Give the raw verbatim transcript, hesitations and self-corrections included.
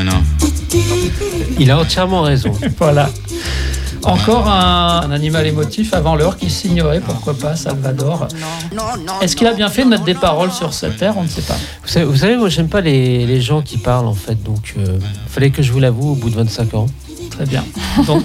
Non. Il a entièrement raison. Voilà. Encore un, un animal émotif avant l'heure qui signerait, pourquoi pas, Salvador. Est-ce qu'il a bien fait de mettre des paroles sur cette terre? On ne sait pas. Vous savez, vous savez moi, j'aime pas les, les gens qui parlent, en fait. Donc, il euh, fallait que je vous l'avoue au bout de vingt-cinq ans. Très bien. Donc,